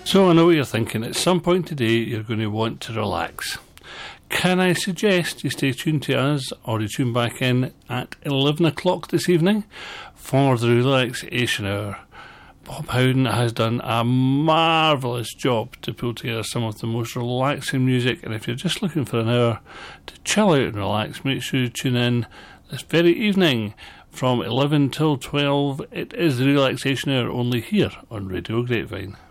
So I know what you're thinking. At some point today, you're going to want to relax. Can I suggest you stay tuned to us, or you tune back in at 11 o'clock this evening for the Relaxation Hour. Bob Howden has done a marvellous job to pull together some of the most relaxing music, and if you're just looking for an hour to chill out and relax, make sure you tune in this very evening from 11 till 12. It is the Relaxation Hour only here on Radio Grapevine.